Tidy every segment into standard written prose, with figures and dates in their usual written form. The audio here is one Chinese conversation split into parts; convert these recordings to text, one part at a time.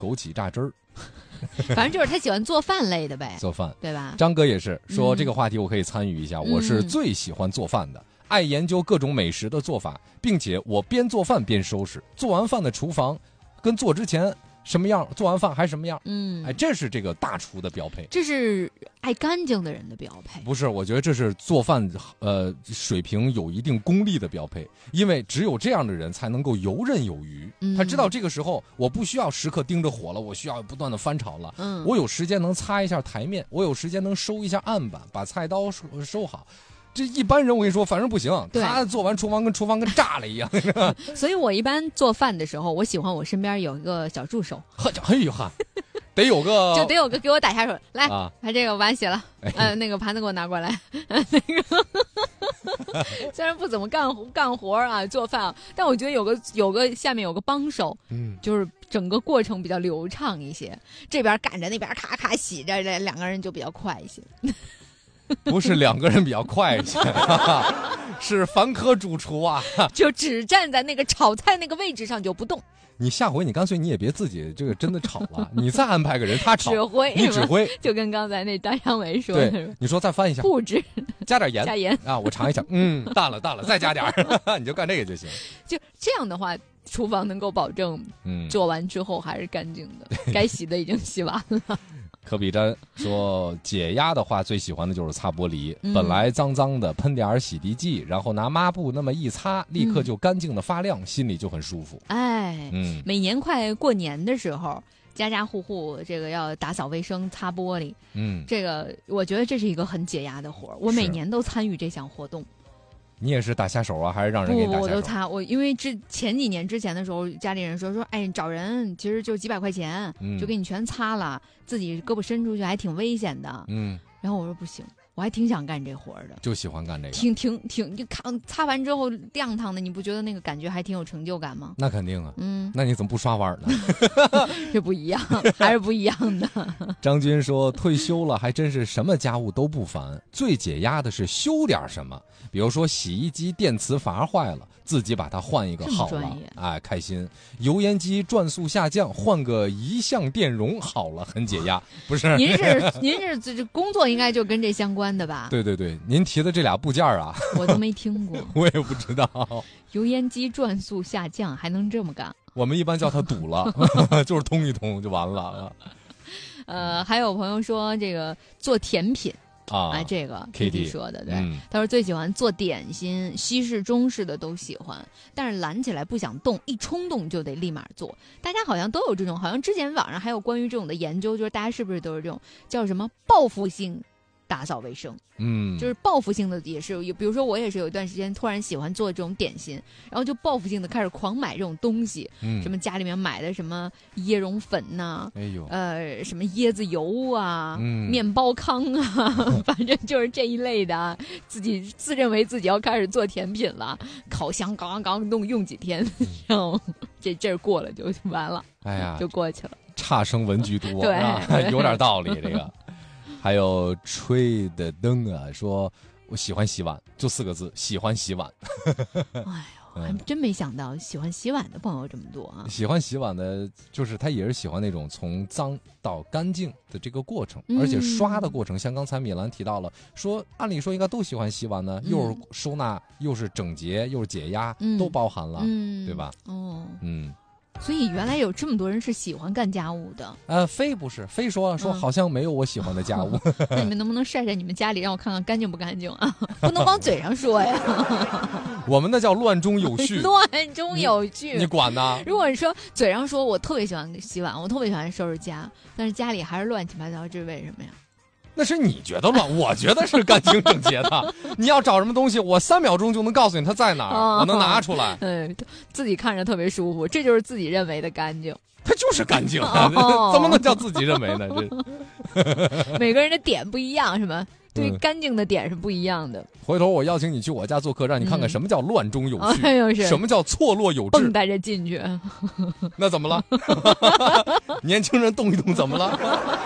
枸杞榨汁儿。 反正就是他喜欢做饭类的呗， 做饭对吧？ 张哥也是说这个话题我可以参与一下，我是最喜欢做饭的，爱研究各种美食的做法，并且我边做饭边收拾，做完饭的厨房跟做之前什么样，做完饭还什么样。这是这个大厨的标配， 这是爱干净的人的标配。 不是，我觉得这是做饭水平有一定功力的标配，因为只有这样的人才能够游刃有余。他知道这个时候我不需要时刻盯着火了，我需要不断的翻炒了。我有时间能擦一下台面，我有时间能收一下案板，把菜刀收好。这一般人我跟你说，反正不行，他做完厨房跟炸了一样。 所以我一般做饭的时候，我喜欢我身边有一个小助手。 哎呦哈，得有个给我打下手来，把这个碗洗了，那个盘子给我拿过来。那个虽然不怎么干活啊，做饭啊，但我觉得有个下面有个帮手，就是整个过程比较流畅一些。这边干着，那边咔咔洗着，这两个人就比较快一些。 不是两个人比较快一些，是凡科主厨啊， 就只站在那个炒菜那个位置上就不动。 你下回你干脆你也别自己这个真的炒了，你再安排个人他炒，你指挥， 就跟刚才那张扬伟说的， 你说再翻一下， 布置， 加点盐， 加盐啊，我尝一下，淡了，再加点你就干这个就行。 就这样的话，厨房能够保证，做完之后还是干净的，该洗的已经洗完了。 可比詹说，解压的话最喜欢的就是擦玻璃，本来脏脏的，喷点洗涤剂，然后拿抹布那么一擦，立刻就干净的发亮，心里就很舒服。 每年快过年的时候，家家户户这个要打扫卫生、擦玻璃，这个我觉得这是一个很解压的活，我每年都参与这项活动。 你也是打下手啊，还是让人给你打下手？ 我都擦。因为前几年之前的时候，家里人说，哎，找人其实就几百块钱，就给你全擦了，自己胳膊伸出去还挺危险的。然后我说不行，我还挺想干这活的， 就喜欢干这个。 挺，就看擦完之后亮堂的，你不觉得那个感觉还挺有成就感吗？ 那肯定啊。那你怎么不刷碗呢？ 这不一样，还是不一样的。 张军说，退休了还真是什么家务都不烦，最解压的是修点什么，比如说洗衣机电磁阀坏了，自己把它换一个好了，哎，开心。油烟机转速下降，换个一项电容好了，很解压。不是， 您是这工作应该就跟这相关的吧？ 对，您提的这俩部件啊， 我都没听过， 我也不知道。 油烟机转速下降还能这么干？ 我们一般叫它堵了，就是通一通就完了。 还有朋友说这个做甜品。这个 Kitty 说的，对，他说最喜欢做点心，西式中式的都喜欢，但是懒起来不想动，一冲动就得立马做。大家好像都有这种，好像之前网上还有关于这种的研究，就是大家是不是都是这种叫什么报复性打扫卫生？就是报复性的也是，比如说我也是有一段时间突然喜欢做这种点心，然后就报复性的开始狂买这种东西，什么家里面买的什么椰蓉粉呐，什么椰子油啊，面包糠啊，反正就是这一类的啊。自己自认为自己要开始做甜品了，烤箱刚用几天，然后这阵儿过了就完了， 哎呀， 就过去了。 差生文具多， 对， 有点道理这个。还有吹的灯啊，说我喜欢洗碗，就4个字，喜欢洗碗。 哎呦，还真没想到喜欢洗碗的朋友这么多啊！ 喜欢洗碗的，就是他也是喜欢那种从脏到干净的这个过程，而且刷的过程，像刚才米兰提到了，说按理说应该都喜欢洗碗呢，又是收纳，又是整洁，又是解压，都包含了，对吧？ 所以原来有这么多人是喜欢干家务的。 非不是，非说好像没有我喜欢的家务。 那你们能不能晒晒你们家里，让我看看干净不干净啊？不能往嘴上说呀。 我们那叫乱中有序。 乱中有序， 你管呢？ 如果你说嘴上说我特别喜欢洗碗，我特别喜欢收拾家，但是家里还是乱七八糟，这是为什么呀？ 那是你觉得乱，我觉得是干净整洁的。你要找什么东西，我3秒钟就能告诉你它在哪儿，我能拿出来。 自己看着特别舒服，这就是自己认为的干净。 它就是干净，怎么能叫自己认为呢？ 这每个人的点不一样，是吧？对干净的点是不一样的。 回头我邀请你去我家做客，让你看看什么叫乱中有序，什么叫错落有致。 蹦带着进去， 那怎么了？年轻人动一动怎么了？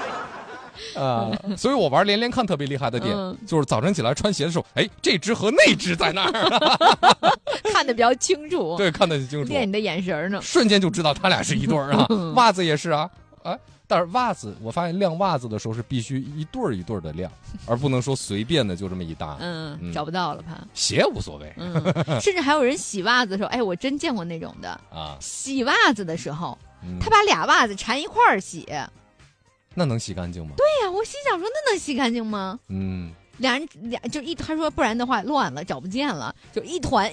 所以我玩连连看特别厉害的点，就是早晨起来穿鞋的时候，哎，这只和那只在那儿， 看得比较清楚。 对，看得清楚， 练你的眼神呢， 瞬间就知道他俩是一对儿啊。袜子也是啊， 哎，但是袜子，我发现晾袜子的时候是必须一对儿一对儿的晾，而不能说随便的就这么一搭。 找不到了怕。 鞋无所谓。 甚至还有人洗袜子的时候，哎，我真见过那种的啊，洗袜子的时候，他把俩袜子缠一块儿洗， 那能洗干净吗？ 对呀，我心想说那能洗干净吗？俩就他说不然的话乱了找不见了，就一团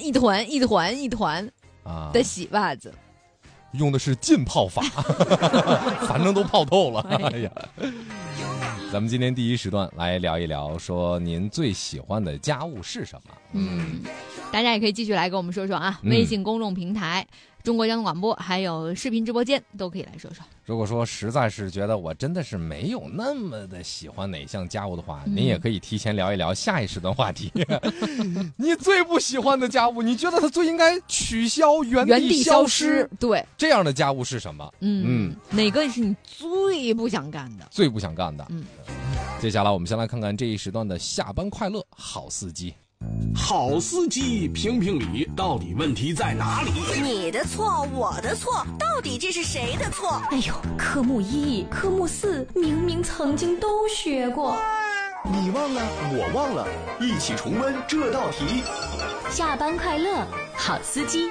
的洗袜子。 用的是浸泡法，反正都泡透了。哎呀，咱们今天第一时段来聊一聊，说您最喜欢的家务是什么？ 大家也可以继续来跟我们说说啊，微信公众平台、中国交通广播还有视频直播间都可以来说说。 如果说实在是觉得我真的是没有那么的喜欢哪项家务的话，您也可以提前聊一聊下一时段话题。你最不喜欢的家务，你觉得它最应该取消、原地消失？ 对， 这样的家务是什么？ 哪个是你最不想干的？ 最不想干的。接下来我们先来看看这一时段的下班快乐好司机。 好司机评评理，到底问题在哪里？ 你的错，我的错，到底这是谁的错？ 哎呦，科目1、科目4明明曾经都学过， 你忘了，我忘了，一起重温这道题。 下班快乐，好司机。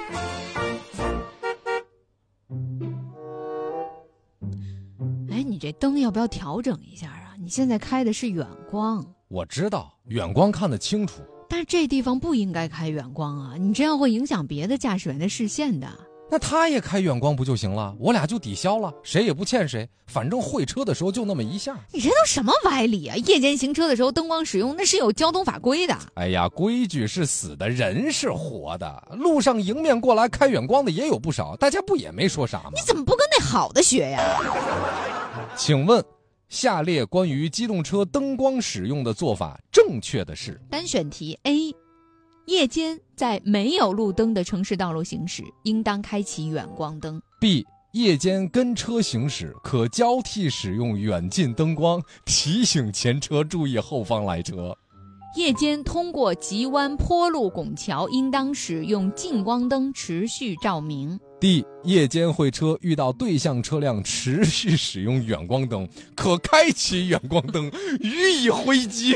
哎，你这灯要不要调整一下啊？你现在开的是远光。 我知道远光看得清楚， 但是这地方不应该开远光啊，你这样会影响别的驾驶员的视线的。 那他也开远光不就行了？我俩就抵消了，谁也不欠谁，反正会车的时候就那么一下。 你这都什么歪理啊？夜间行车的时候灯光使用那是有交通法规的。 哎呀，规矩是死的，人是活的，路上迎面过来开远光的也有不少，大家不也没说啥吗？ 你怎么不跟那好的学呀？ 请问下列关于机动车灯光使用的做法正确的是？ 单选题 A， 夜间在没有路灯的城市道路行驶，应当开启远光灯。 B， 夜间跟车行驶可交替使用远近灯光，提醒前车注意后方来车。 夜间通过急弯坡路拱桥，应当使用近光灯持续照明。 D， 夜间会车遇到对向车辆持续使用远光灯，可开启远光灯予以回击。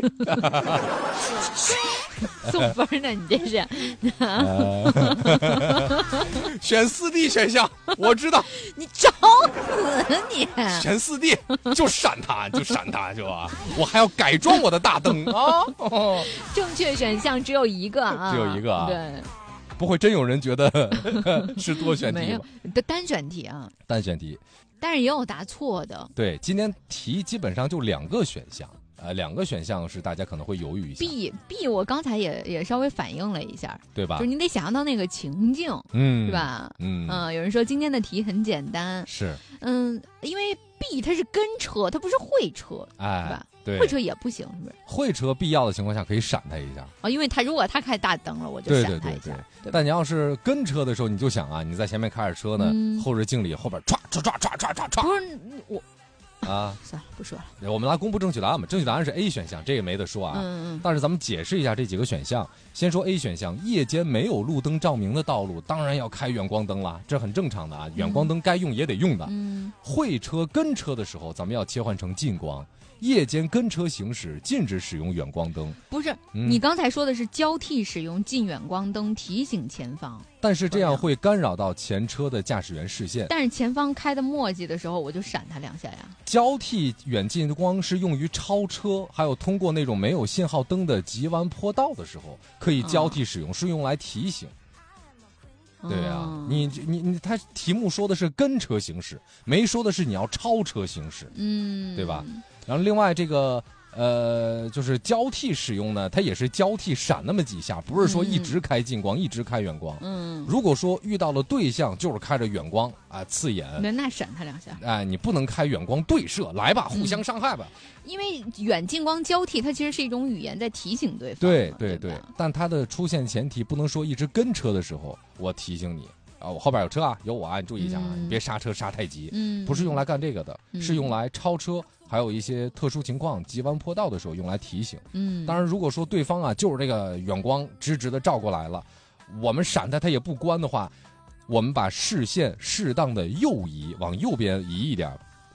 送分呢，你这是？ 选4D 选项，我知道。 你找死你！ 选4D 就闪它，是吧？我还要改装我的大灯啊！ 正确选项只有一个啊， 只有一个啊。 对。 不会真有人觉得是多选题吗？ 没有，单选题啊， 单选题， 但是也有答错的。 对，今天题基本上就2个选项，2个选项是大家可能会犹豫一下。 B 我刚才也稍微反映了一下， 对吧？ 就是你得想象到那个情境，是吧？有人说今天的题很简单， 是， 因为 B 它是跟车，它不是会车， 哎， 是吧？ 对， 会车也不行，是不是？ 会车必要的情况下可以闪他一下因为如果他开大灯了，我就闪他一下。 对，但你要是跟车的时候，你就想啊，你在前面开着车呢，后视镜里后边唰。 不是我啊， 算了，不说了。 我们来公布正确答案吧。正确答案是 A 选项，这个没得说啊。但是咱们解释一下这几个选项。先说 A 选项，夜间没有路灯照明的道路，当然要开远光灯了，这很正常的啊。远光灯该用也得用的。会车跟车的时候，咱们要切换成近光。夜间跟车行驶禁止使用远光灯。 不是，你刚才说的是交替使用近远光灯提醒前方， 但是这样会干扰到前车的驾驶员视线。 但是前方开的墨迹的时候，我就闪他2下呀。 交替远近光是用于超车，还有通过那种没有信号灯的急弯坡道的时候可以交替使用，是用来提醒。对啊，你他题目说的是跟车行驶，没说的是你要超车行驶，对吧？然后另外这个就是交替使用呢，它也是交替闪那么几下，不是说一直开近光，一直开远光。如果说遇到了对象，就是开着远光啊，刺眼， 那闪他2下。 哎，你不能开远光对射，来吧，互相伤害吧。 因为远近光交替，它其实是一种语言在提醒对方。 对，但它的出现前提不能说一直跟车的时候我提醒你啊，我后边有车啊，有我啊，你注意一下啊，你别刹车刹太急。不是用来干这个的，是用来超车，还有一些特殊情况急弯坡道的时候用来提醒。当然如果说对方啊就是这个远光直直的照过来了，我们闪他也不关的话，我们把视线适当的右移，往右边移一点，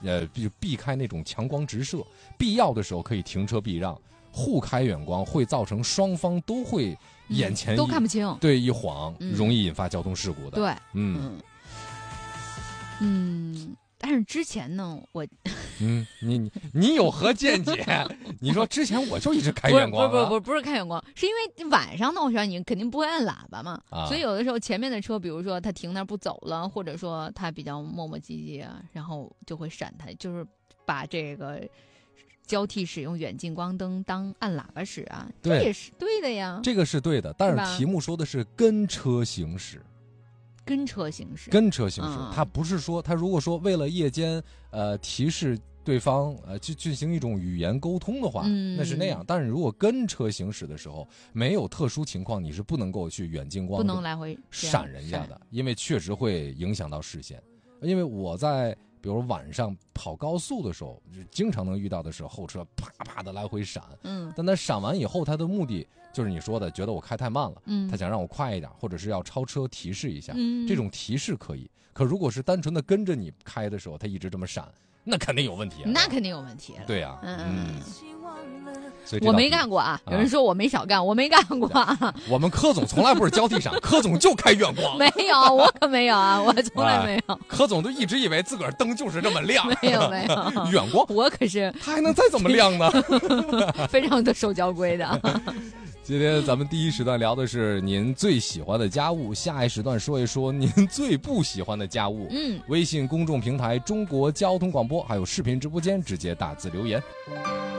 避开那种强光直射，必要的时候可以停车避让。互开远光会造成双方都会眼前都看不清， 对，一晃容易引发交通事故的。 对，但是之前呢，我你有何见解？你说之前我就一直开远光， 不是开远光，是因为晚上闹旋你肯定不会按喇叭嘛，所以有的时候前面的车，比如说他停那不走了，或者说他比较磨磨唧唧啊，然后就会闪他，就是把这个交替使用远近光灯当按喇叭使啊，这也是对的呀。 这个是对的，但是题目说的是跟车行驶。 跟车行驶， 它不是说他如果说为了夜间提示对方去进行一种语言沟通的话，那是那样。但是如果跟车行驶的时候，没有特殊情况，你是不能够去远近光不能来回闪人家的，因为确实会影响到视线。因为我在比如晚上跑高速的时候，就经常能遇到的是后车啪啪的来回闪，但他闪完以后，他的目的就是你说的，觉得我开太慢了，他想让我快一点，或者是要超车提示一下，这种提示可以。可如果是单纯的跟着你开的时候，他一直这么闪，那肯定有问题。 那肯定有问题。 对呀，所以我没干过啊，有人说我没少干，我没干过。 我们柯总从来不是交替闪，柯总就开远光。 没有，我可没有啊，我从来没有。 柯总都一直以为自个儿灯就是这么亮。 没有远光， 我可是他还能再怎么亮呢？ 非常的受交规的。 今天咱们第一时段聊的是您最喜欢的家务，下一时段说一说您最不喜欢的家务。微信公众平台中国交通广播，还有视频直播间直接打字留言。